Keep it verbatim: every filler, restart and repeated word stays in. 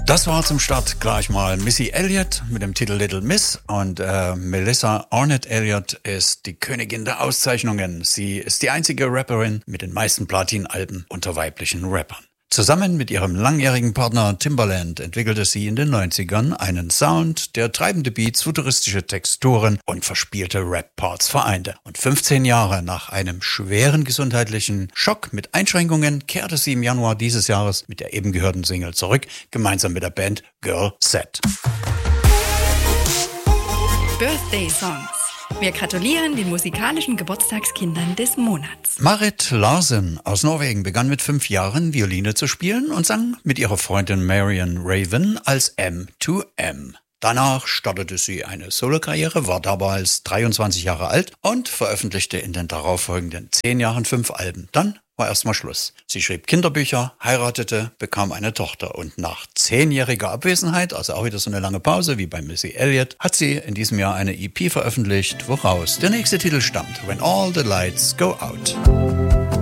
Das war zum Start gleich mal Missy Elliott mit dem Titel Little Miss und äh, Melissa Arnett Elliott ist die Königin der Auszeichnungen. Sie ist die einzige Rapperin mit den meisten Platin-Alben unter weiblichen Rappern. Zusammen mit ihrem langjährigen Partner Timbaland entwickelte sie in den neunzigern einen Sound, der treibende Beats, futuristische Texturen und verspielte Rap-Parts vereinte. Und fünfzehn Jahre nach einem schweren gesundheitlichen Schock mit Einschränkungen kehrte sie im Januar dieses Jahres mit der eben gehörten Single zurück, gemeinsam mit der Band Girl Set. Birthday Songs. Wir gratulieren den musikalischen Geburtstagskindern des Monats. Marit Larsen aus Norwegen begann mit fünf Jahren Violine zu spielen und sang mit ihrer Freundin Marion Raven als M zwei M. Danach startete sie eine Solokarriere, war damals dreiundzwanzig Jahre alt und veröffentlichte in den darauffolgenden zehn Jahren fünf Alben. Dann war erstmal Schluss. Sie schrieb Kinderbücher, heiratete, bekam eine Tochter und nach zehnjähriger Abwesenheit, also auch wieder so eine lange Pause wie bei Missy Elliott, hat sie in diesem Jahr eine E P veröffentlicht, woraus der nächste Titel stammt, When All the Lights Go Out.